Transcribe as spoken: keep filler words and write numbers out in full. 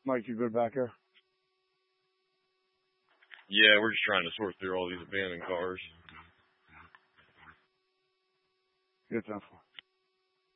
Mike, you good back here? Yeah, we're just trying to sort through all these abandoned cars. Good enough.